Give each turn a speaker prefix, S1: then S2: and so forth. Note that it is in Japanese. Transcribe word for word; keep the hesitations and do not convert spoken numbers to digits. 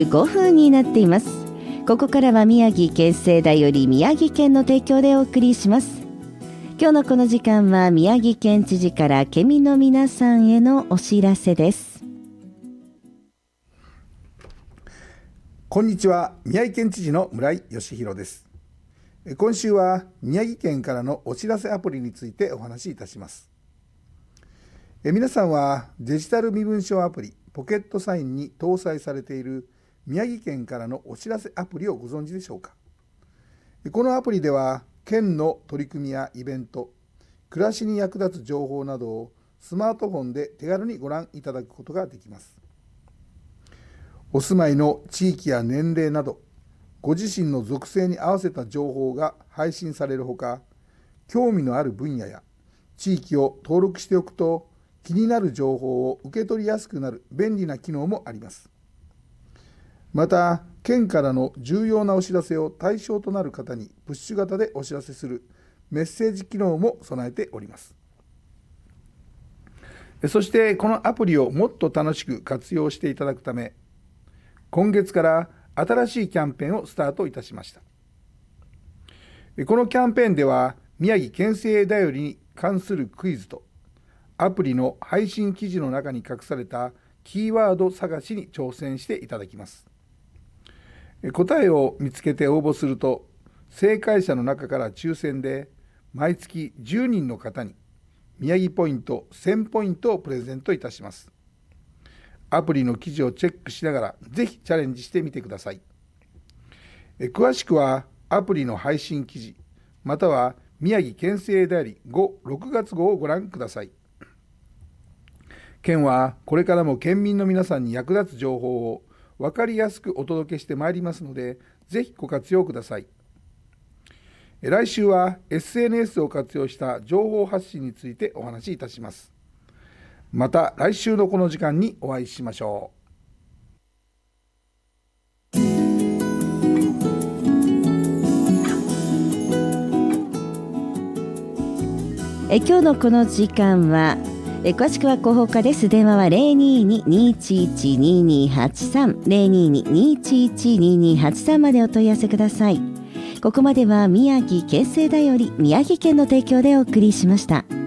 S1: ごふんになっています。ここからは宮城県政だより宮城県の提供でお送りします。今日のこの時間は宮城県知事から県民の皆さんへのお知らせです。
S2: こんにちは、宮城県知事の村井義弘です。今週は宮城県からのお知らせアプリについてお話しいたします。え皆さんはデジタル身分証アプリポケットサインに搭載されている宮城県からのお知らせアプリをご存知でしょうか。このアプリでは県の取り組みやイベント、暮らしに役立つ情報などをスマートフォンで手軽にご覧いただくことができます。お住まいの地域や年齢など、ご自身の属性に合わせた情報が配信されるほか、興味のある分野や地域を登録しておくと、気になる情報を受け取りやすくなる便利な機能もあります。また、県からの重要なお知らせを対象となる方にプッシュ型でお知らせするメッセージ機能も備えております。そして、このアプリをもっと楽しく活用していただくため、今月から新しいキャンペーンをスタートいたしました。このキャンペーンでは、宮城県政だよりに関するクイズと、アプリの配信記事の中に隠されたキーワード探しに挑戦していただきます。答えを見つけて応募すると、正解者の中から抽選で毎月じゅうにんの方に宮城ポイントせんポイントをプレゼントいたします。アプリの記事をチェックしながらぜひチャレンジしてみてください。詳しくはアプリの配信記事または宮城県政だよりご、ろくがつ号をご覧ください。県はこれからも県民の皆さんに役立つ情報を分かりやすくお届けしてまいりますので、ぜひご活用ください。来週は エスエヌエス を活用した情報発信についてお話しいたします。また来週のこの時間にお会いしましょう。
S1: え今日のこの時間はえ詳しくは広報課です。電話は ゼロにーにーにーいちいちにーにーはちさん ゼロにーにーにーいちいちにーにーはちさんまでお問い合わせください。ここまでは宮城県政だより宮城県の提供でお送りしました。